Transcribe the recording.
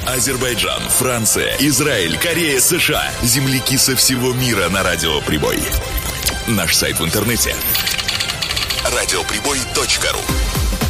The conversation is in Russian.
Азербайджан, Франция, Израиль, Корея, США. Земляки со всего мира на Радио Прибой. Наш сайт в интернете — радиоприбой.ру.